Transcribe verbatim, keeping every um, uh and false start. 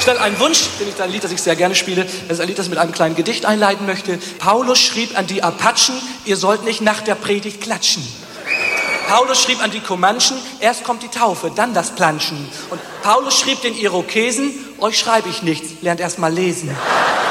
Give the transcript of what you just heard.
Ein Wunsch, den ich, ein Lied, das ich sehr gerne spiele, das ist ein Lied, das ich mit einem kleinen Gedicht einleiten möchte. Paulus schrieb an die Apachen, ihr sollt nicht nach der Predigt klatschen. Paulus schrieb an die Comanchen, erst kommt die Taufe, dann das Planschen. Und Paulus schrieb den Irokesen, euch schreibe ich nichts, lernt erst mal lesen.